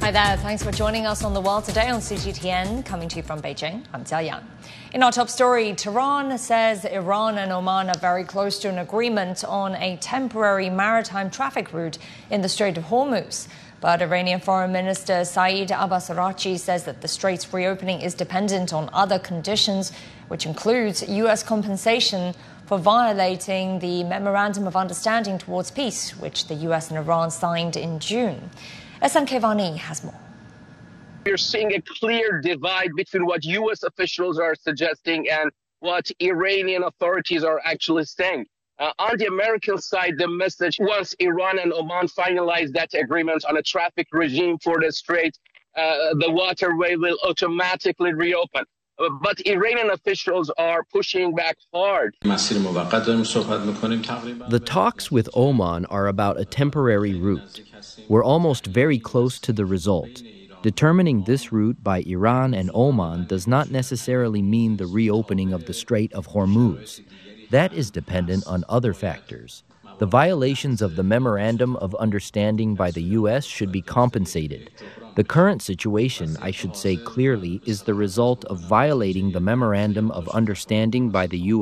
Hi there, thanks for joining us on The World Today on CGTN, coming to you from Beijing. I'm Jia Yang. In our top story, Tehran says Iran and Oman are very close to an agreement on a temporary maritime traffic route in the Strait of Hormuz. But Iranian Foreign Minister Saeed Abbas Araghchi says that the strait's reopening is dependent on other conditions, which includes U.S. compensation for violating the Memorandum of Understanding towards Peace, which the U.S. and Iran signed in June. Ehsan Kevani has more. We're seeing a clear divide between what U.S. officials are suggesting and what Iranian authorities are actually saying. On the American side, the message, once Iran and Oman finalize that agreement on a traffic regime for the strait, the waterway will automatically reopen. But Iranian officials are pushing back hard. The talks with Oman are about a temporary route. We're almost very close to the result. Determining this route by Iran and Oman does not necessarily mean the reopening of the Strait of Hormuz. That is dependent on other factors. The violations of the Memorandum of Understanding by the U.S. should be compensated. The current situation, I should say clearly, is the result of violating the Memorandum of Understanding by the U.S.